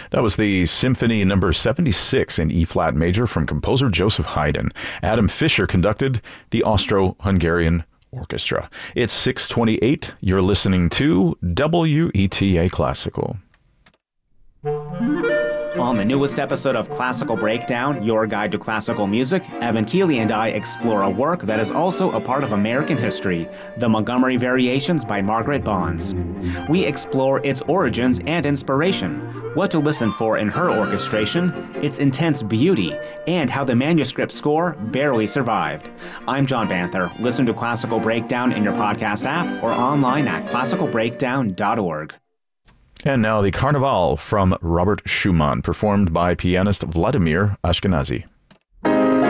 That was the Symphony number 76 in E-flat major from composer Joseph Haydn. Adam Fischer conducted the Austro-Hungarian Orchestra. It's 6:28. You're listening to WETA Classical. On the newest episode of Classical Breakdown, your guide to classical music, Evan Keeley and I explore a work that is also a part of American history, the Montgomery Variations by Margaret Bonds. We explore its origins and inspiration, what to listen for in her orchestration, its intense beauty, and how the manuscript score barely survived. I'm John Banther. Listen to Classical Breakdown in your podcast app or online at classicalbreakdown.org. And now the Carnival from Robert Schumann, performed by pianist Vladimir Ashkenazy.